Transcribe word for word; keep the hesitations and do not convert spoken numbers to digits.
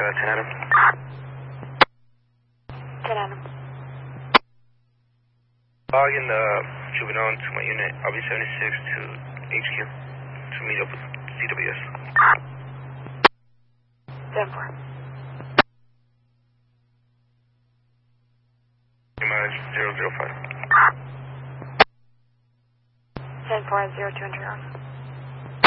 uh, ten Adam. ten Adam. Log in the juvenile into my unit. I'll be seventy-six to H Q to meet up with C W S. seven four. Mileage zero zero five. ten four zero two hundred.